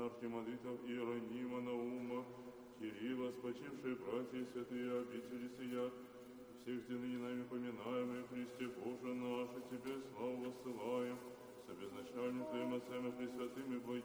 архимандритов Иеронима Наума, Кирилла, спочившие братья и святые обители сия, всех ныне нами поминаемых, Христе Боже наше, Тебе славу воссылаем, с безначальным Твоим Отцем и Пресвятым и